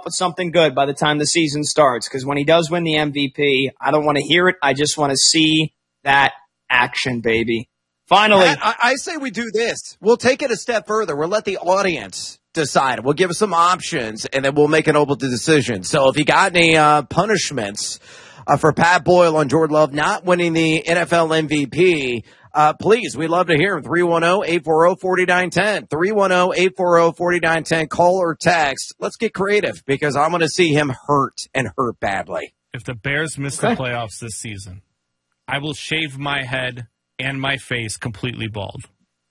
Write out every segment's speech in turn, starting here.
with something good by the time the season starts, because when he does win the MVP, I don't want to hear it. I just want to see that action, baby. Finally. Matt, I say we do this. We'll take it a step further. We'll let the audience decide. We'll give us some options, and then we'll make an open decision. So if you got any punishments for Pat Boyle on Jordan Love not winning the NFL MVP, please, we'd love to hear him. 310-840-4910. 310-840-4910. Call or text. Let's get creative because I'm going to see him hurt and hurt badly. If the Bears miss the playoffs this season, I will shave my head and my face completely bald.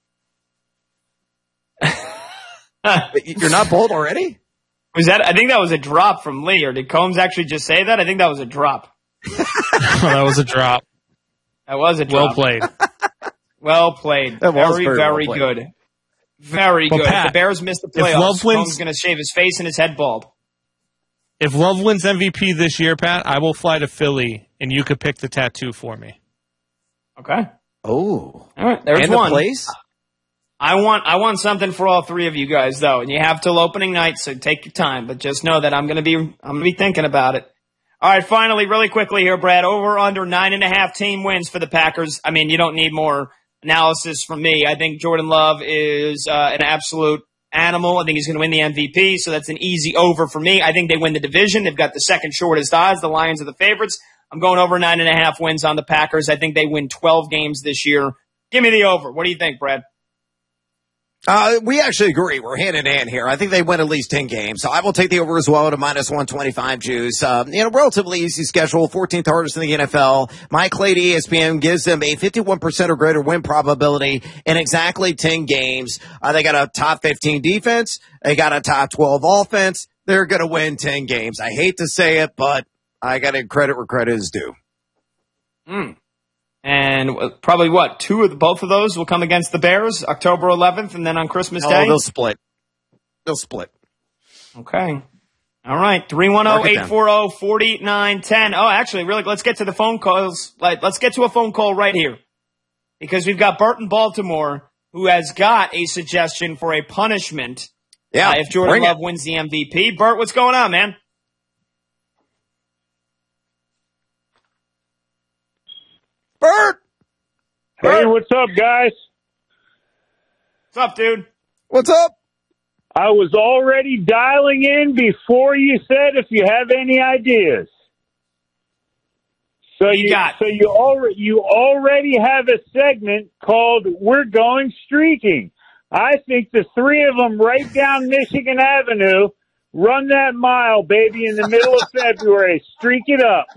You're not bald already? I think that was a drop from Lee, or did Combs actually just say that? I think that was a drop. That was a drop. That was a drop. Well played. Well played. Very good. Very good. Pat, if the Bears miss the playoffs, Combs is going to shave his face and his head bald. If Love wins MVP this year, Pat, I will fly to Philly, and you could pick the tattoo for me. Okay. Oh. All right, there's and one. The place? I want something for all three of you guys, though, and you have till opening night, so take your time. But just know that I'm gonna be thinking about it. All right, finally, really quickly here, Brad. Over under 9.5 team wins for the Packers. I mean, you don't need more analysis from me. I think Jordan Love is an absolute animal. I think he's going to win the MVP, so that's an easy over for me. I think they win the division. They've got the second shortest odds. The Lions are the favorites. I'm going over 9.5 wins on the Packers. I think they win 12 games this year. Give me the over. What do you think, Brad? We actually agree. We're hand in hand here. I think they win at least 10 games. So I will take the over as well to minus 125 juice. Relatively easy schedule, 14th hardest in the NFL. Mike Lady, ESPN, gives them a 51% or greater win probability in exactly 10 games. They got a top 15 defense. They got a top 12 offense. They're going to win 10 games. I hate to say it, but I got to credit where credit is due. And probably both of those will come against the Bears, October 11th, and then on Christmas Day? They'll split. Okay. All right. 310-840-4910. Oh, actually, really, let's get to the phone calls. Let's get to a phone call right here. Because we've got Bert in Baltimore, who has got a suggestion for a punishment if Jordan Love wins the MVP. Bert, what's going on, man? Bert! Hey, what's up, guys? What's up, dude? What's up? I was already dialing in before you said if you have any ideas. So you already have a segment called "We're Going Streaking." I think the three of them right down Michigan Avenue run that mile, baby, in the middle of February. Streak it up.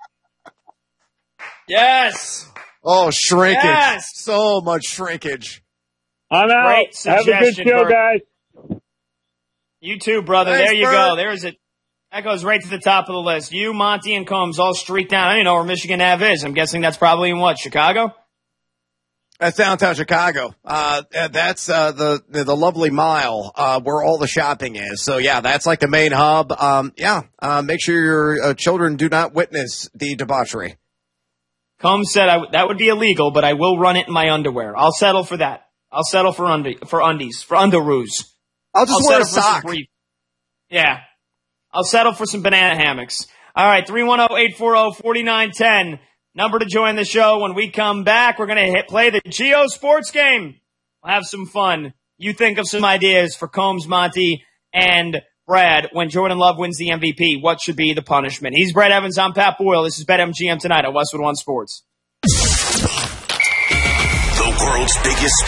Yes. Oh, shrinkage. Yes. So much shrinkage. I'm out. Great have a good show, Bert. guys. You too, brother. Thanks, there you Bert. go. That goes right to the top of the list. You, Monty, and Combs all streak down. I don't even know where Michigan Ave is. I'm guessing that's probably in what, Chicago? That's downtown Chicago. That's the lovely mile where all the shopping is. So, yeah, that's like the main hub. Make sure your children do not witness the debauchery. Combs said that would be illegal, but I will run it in my underwear. I'll settle for that. I'll settle for undies, for underoos. I'll wear a sock. Yeah. I'll settle for some banana hammocks. All right, 310-840-4910. Number to join the show. When we come back, we're going to play the Geo Sports Game. We'll have some fun. You think of some ideas for Combs, Monty, and Brad when Jordan Love wins the MVP. What should be the punishment? He's Brad Evans. I'm Pat Boyle. This is BetMGM tonight on Westwood One Sports. The world's biggest